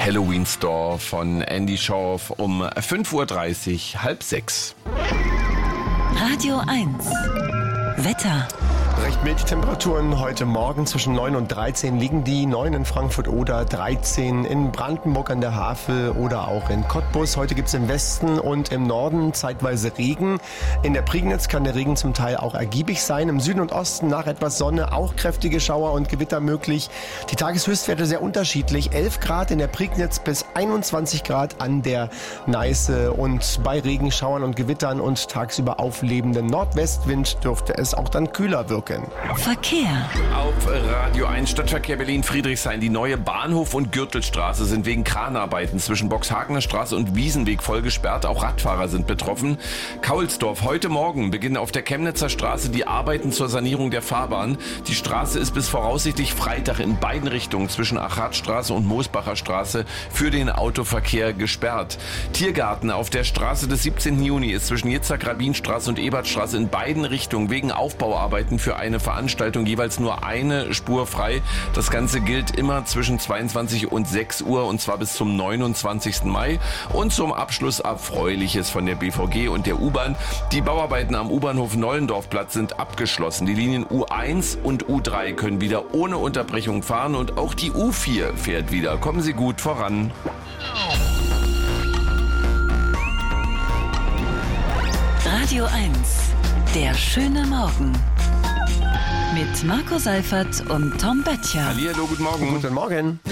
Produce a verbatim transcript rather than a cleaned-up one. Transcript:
Halloween Store von Andy Schorf um fünf Uhr dreißig, halb sechs. Radio eins. Wetter. Recht mild die Temperaturen heute Morgen zwischen neun und dreizehn liegen die. neun in Frankfurt oder dreizehn in Brandenburg an der Havel oder auch in Cottbus. Heute gibt es im Westen und im Norden zeitweise Regen. In der Prignitz kann der Regen zum Teil auch ergiebig sein. Im Süden und Osten nach etwas Sonne auch kräftige Schauer und Gewitter möglich. Die Tageshöchstwerte sehr unterschiedlich. elf Grad in der Prignitz bis einundzwanzig Grad an der Neiße. Und bei Regenschauern und Gewittern und tagsüber auflebendem Nordwestwind dürfte es auch dann kühler wirken. Verkehr. Auf Radio eins Stadtverkehr Berlin-Friedrichshain. Die neue Bahnhof- und Gürtelstraße sind wegen Kranarbeiten zwischen Boxhagener Straße und Wiesenweg voll gesperrt. Auch Radfahrer sind betroffen. Kaulsdorf. Heute Morgen beginnen auf der Chemnitzer Straße die Arbeiten zur Sanierung der Fahrbahn. Die Straße ist bis voraussichtlich Freitag in beiden Richtungen zwischen Achatstraße und Moosbacher Straße für den Autoverkehr gesperrt. Tiergarten auf der Straße des siebzehnten Juni ist zwischen Jitzchak-Rabin-Straße und Ebertstraße in beiden Richtungen wegen Aufbauarbeiten für eine Veranstaltung jeweils nur eine Spur frei. Das Ganze gilt immer zwischen zweiundzwanzig und sechs Uhr und zwar bis zum neunundzwanzigsten Mai. Und zum Abschluss Erfreuliches von der B V G und der U-Bahn. Die Bauarbeiten am U-Bahnhof Nollendorfplatz sind abgeschlossen. Die Linien U eins und U drei können wieder ohne Unterbrechung fahren und auch die U vier fährt wieder. Kommen Sie gut voran. Radio eins. Der schöne Morgen. Mit Marco Seifert und Tom Böttcher. Hallihallo, guten Morgen. Guten Morgen.